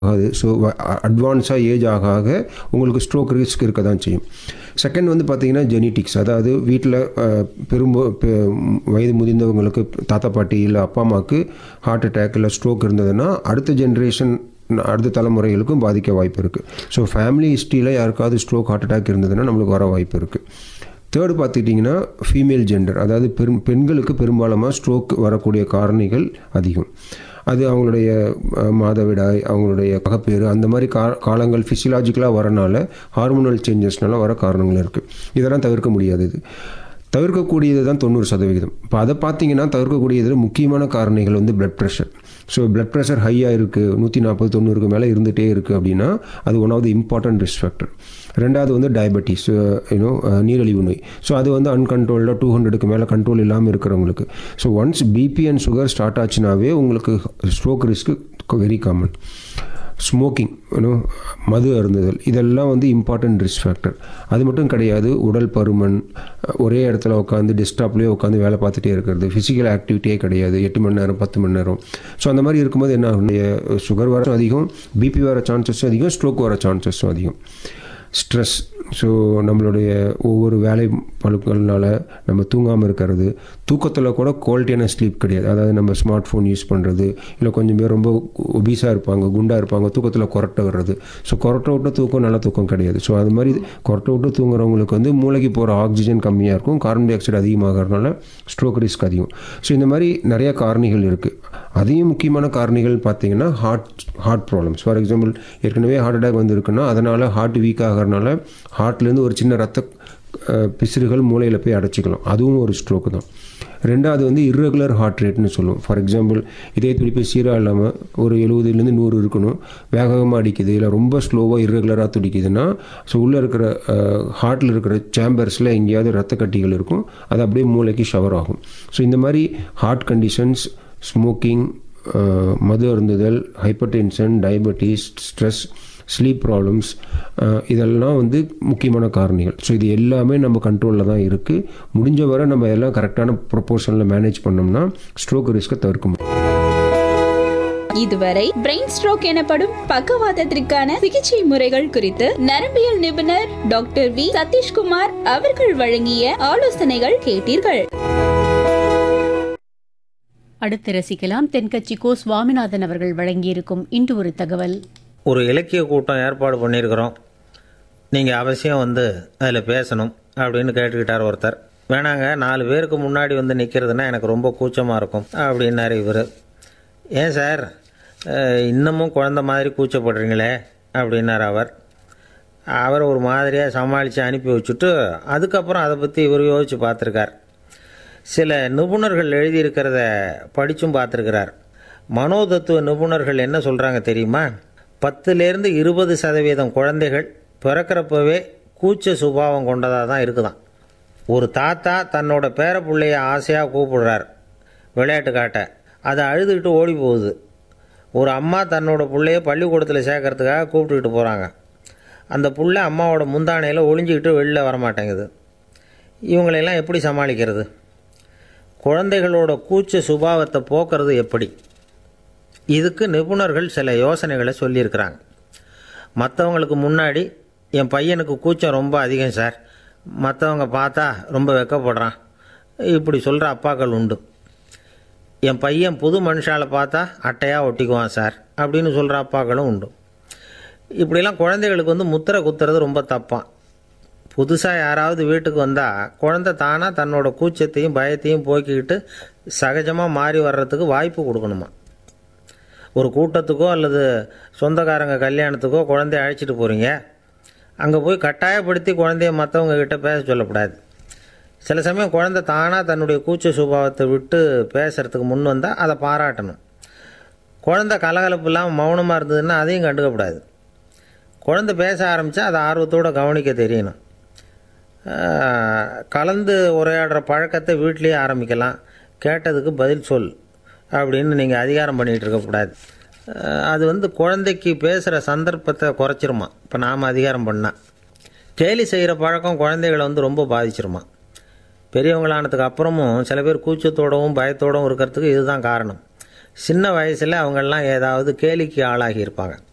ஆகாது. ஸோ அட்வான்ஸாக ஏஜ் ஆக ஆக உங்களுக்கு ஸ்ட்ரோக் ரிஸ்க் இருக்க தான் செய்யும். செகண்ட் வந்து பார்த்திங்கன்னா ஜெனிட்டிக்ஸ், அதாவது வீட்டில் வயது முதிர்ந்தவங்களுக்கு தாத்தா பாட்டி இல்லை அப்பா அம்மாவுக்கு ஹார்ட் அட்டாக் இல்லை ஸ்ட்ரோக் இருந்ததுன்னா அடுத்த ஜென்ரேஷன் அடுத்த தலைமுறைகளுக்கும் பாதிக்க வாய்ப்பு இருக்குது. ஸோ ஃபேமிலி ஹிஸ்ட்ரியில் யாருக்காவது ஸ்ட்ரோக் ஹார்ட் அட்டாக் இருந்ததுன்னா நம்மளுக்கு வர வாய்ப்பு இருக்குது. தேர்டு பார்த்துக்கிட்டிங்கன்னா ஃபீமேல் ஜெண்டர், அதாவது பெண்களுக்கு பெரும்பாலுமாக ஸ்ட்ரோக் வரக்கூடிய காரணிகள் அதிகம். அது அவங்களுடைய மாதவிடாய், அவங்களுடைய மகப்பேறு, அந்த மாதிரி காலங்கள் ஃபிசியலாஜிக்கலாக வரனால ஹார்மோனல் சேஞ்சஸ்னால வர காரணங்கள் இருக்குது. இதெல்லாம் தவிர்க்க முடியாதது. தவிர்க்கக்கூடியது தான் 90%. இப்போ அதை பார்த்தீங்கன்னா தவிர்க்கக்கூடியதில் முக்கியமான காரணிகள் வந்து blood pressure. So blood pressure ஹையாக இருக்குது, 140-90க்கு மேலே இருந்துகிட்டே இருக்குது அப்படின்னா அது one of the important risk factor. ரெண்டாவது வந்து டயபெட்டிஸ், நீரிழிவு நோய். ஸோ அது வந்து அன்கண்ட்ரோல்டாக 200க்கு மேலே கண்ட்ரோல் இல்லாமல் இருக்கிறவங்களுக்கு. So once BP and sugar start ஆச்சுனாவே உங்களுக்கு stroke risk very common. Smoking, மது அருந்துதல், இதெல்லாம் வந்து இம்பார்ட்டன்ட் ரிஸ்க் ஃபேக்டர். அது மட்டும் கிடையாது, உடல் பருமன், ஒரே இடத்துல உட்காந்து டெஸ்க்டாப்லேயே உட்காந்து வேலை பார்த்துட்டே இருக்கிறது, ஃபிசிக்கல் ஆக்டிவிட்டியே கிடையாது 8 மணி நேரம் 10 மணி நேரம். ஸோ அந்த மாதிரி இருக்கும்போது என்ன ஆகும், சுகர் வர அதிகம், பிபி வர சான்சஸும் அதிகம், ஸ்ட்ரோக் வர சான்சஸும் அதிகம். ஸ்ட்ரெஸ், ஸோ நம்மளுடைய ஒவ்வொரு வேலை பழுக்கள்னால நம்ம தூங்காமல் இருக்கிறது, தூக்கத்தில் கூட குவாலிட்டியான ஸ்லீப் கிடையாது. அதாவது நம்ம ஸ்மார்ட் ஃபோன் யூஸ் பண்ணுறது, இல்லை கொஞ்சம் பேர் ரொம்ப ஒபீஸாக இருப்பாங்க, குண்டாக இருப்பாங்க, தூக்கத்தில் கொரட்டை வர்றது. ஸோ கொரட்டை விட்டு தூக்கம் நல்ல தூக்கம் கிடையாது. ஸோ அது மாதிரி கொரட்டை விட்டு தூங்குறவங்களுக்கு வந்து மூளைக்கு போகிற ஆக்சிஜன் கம்மியாக இருக்கும், carbon di oxide அதிகமாகறதுனால stroke risk அதிகம். ஸோ இந்த மாதிரி நிறைய காரணிகள் இருக்குது. அதையும் முக்கியமான காரணிகள் பார்த்திங்கன்னா ஹார்ட் ப்ராப்ளம்ஸ். ஃபார் எக்ஸாம்பிள், ஏற்கனவே ஹார்ட் அட்டாக் வந்துருக்குன்னா அதனால் ஹார்ட் வீக் ஆகிறதுனால ஹார்ட்லேருந்து ஒரு சின்ன ரத்த பிசிறுகள் மூளையில் போய் அடைச்சிக்கலாம், அதுவும் ஒரு ஸ்ட்ரோக்கு தான். ரெண்டாவது வந்து இர்ரெகுலர் ஹார்ட் ரேட்னு சொல்லுவோம். ஃபார் எக்ஸாம்பிள், இதே துடிப்பு சீராக இல்லாமல் ஒரு 70லேருந்து 100 இருக்கணும், வேகமாக அடிக்குது, இல்லை ரொம்ப ஸ்லோவாக இர்ரெகுலராக துடிக்குதுன்னா ஸோ உள்ளே இருக்கிற ஹார்ட்டில் இருக்கிற சேம்பர்ஸில் எங்கேயாவது ரத்த கட்டிகள் இருக்கும், அது அப்படியே மூளைக்கு ஷவர் ஆகும். ஸோ இந்த மாதிரி ஹார்ட் கண்டிஷன்ஸ், ஸ்மோக்கிங், மது அருந்துதல், hyper tension, diabetes, stress, sleep problems, இதெல்லாம் வந்து முக்கியமான காரணிகள். ஸோ இது எல்லாமே நம்ம கண்ட்ரோலில் தான் இருக்குது. முடிஞ்ச வரை நம்ம எல்லாம் கரெக்டான ப்ரொபோர்ஷனில் மேனேஜ் பண்ணோம்னா ஸ்ட்ரோக் ரிஸ்க்கை தவிர்க்க முடியும். இதுவரை பிரெயின் ஸ்ட்ரோக் எனப்படும் பக்கவாதத்திற்கான சிகிச்சை முறைகள் குறித்து நரம்பியல் நிபுணர் டாக்டர் வி சதீஷ்குமார் அவர்கள் வழங்கிய ஆலோசனைகள் கேட்டீர்கள். அடுத்து ரசிக்கலாம் தென்கட்சி கோ சுவாமிநாதன் அவர்கள் வழங்கியிருக்கும் இன்று ஒரு தகவல். ஒரு இலக்கிய கூட்டம் ஏற்பாடு பண்ணியிருக்கிறோம், நீங்கள் அவசியம் வந்து அதில் பேசணும் அப்படின்னு கேட்டுக்கிட்டார் ஒருத்தர். வேணாங்க, 4 பேருக்கு முன்னாடி வந்து நிற்கிறதுனா எனக்கு ரொம்ப கூச்சமாக இருக்கும் அப்படின்னாரு இவர். ஏன் சார் இன்னமும் குழந்த மாதிரி கூச்சப்படுறீங்களே அப்படின்னார் அவர் ஒரு மாதிரியாக சமாளித்து அனுப்பி வச்சுட்டு அதுக்கப்புறம் அதை பற்றி இவர் யோசித்து பார்த்துருக்கார். சில நிபுணர்கள் எழுதியிருக்கிறத படித்தும் பார்த்துருக்கிறார். மனோதத்துவ நிபுணர்கள் என்ன சொல்கிறாங்க தெரியுமா? 10லேருந்து 20% குழந்தைகள் பிறக்கிறப்பவே கூச்ச சுபாவம் கொண்டதாக தான் இருக்குதான். ஒரு தாத்தா தன்னோட பேர பிள்ளைய ஆசையாக கூப்பிடுறார் விளையாட்டு காட்ட, அதை அழுதுகிட்டு ஓடி போகுது. ஒரு அம்மா தன்னோட பிள்ளைய பள்ளிக்கூடத்தில் சேர்க்கறதுக்காக கூப்பிட்டுக்கிட்டு போகிறாங்க. அந்த பிள்ளை அம்மாவோட முந்தானையில் ஒளிஞ்சிக்கிட்டு வெளில வரமாட்டேங்குது. இவங்களெல்லாம் எப்படி சமாளிக்கிறது? குழந்தைகளோட கூச்ச சுபாவத்தை போக்குறது எப்படி? இதுக்கு நிபுணர்கள் சில யோசனைகளை சொல்லியிருக்கிறாங்க. மற்றவங்களுக்கு முன்னாடி என் பையனுக்கு கூச்சம் ரொம்ப அதிகம் சார், மற்றவங்க பார்த்தா ரொம்ப வெக்கப்படுறான், இப்படி சொல்கிற அப்பாக்கள் உண்டு. என் பையன் புது மனுஷால பார்த்தா அட்டையாக ஒட்டிக்குவான் சார் அப்படின்னு சொல்கிற அப்பாக்களும் உண்டு. இப்படிலாம் குழந்தைகளுக்கு வந்து முத்திரை குத்துறது ரொம்ப தப்பான். புதுசாக யாராவது வீட்டுக்கு வந்தால் குழந்தை தானாக தன்னோட கூச்சத்தையும் பயத்தையும் போக்கிக்கிட்டு சகஜமாக மாறி வர்றதுக்கு வாய்ப்பு கொடுக்கணுமா. ஒரு கூட்டத்துக்கோ அல்லது சொந்தக்காரங்க கல்யாணத்துக்கோ குழந்தைய அழைச்சிட்டு போகிறீங்க, அங்கே போய் கட்டாயப்படுத்தி குழந்தைய மற்றவங்க கிட்ட பேச சொல்லக்கூடாது. சில சமயம் குழந்தை தானாக தன்னுடைய கூச்ச சுபாவத்தை விட்டு பேசுகிறதுக்கு முன் வந்தால் அதை பாராட்டணும். குழந்தை கலகலப்பு இல்லாமல் மௌனமாக இருந்ததுன்னா அதையும் கண்டுக்கக்கூடாது. குழந்தை பேச ஆரம்பித்தா அதை ஆர்வத்தோடு கவனிக்க தெரியணும். கலந்து உரையாடுற பழக்கத்தை வீட்லேயே ஆரம்பிக்கலாம். கேட்டதுக்கு பதில் சொல் அப்படின்னு நீங்கள் அதிகாரம் பண்ணிகிட்டு இருக்கக்கூடாது. அது வந்து குழந்தைக்கு பேசுகிற சந்தர்ப்பத்தை குறைச்சிருமா. இப்போ நாம் அதிகாரம் பண்ணால் கேலி செய்கிற பழக்கம் குழந்தைகளை வந்து ரொம்ப பாதிச்சிருமா. பெரியவங்களானதுக்கு அப்புறமும் சில பேர் கூச்சத்தோடவும் பயத்தோடவும் இருக்கிறதுக்கு இதுதான் காரணம். சின்ன வயசில் அவங்கெல்லாம் ஏதாவது கேலிக்கு ஆளாகி இருப்பாங்க.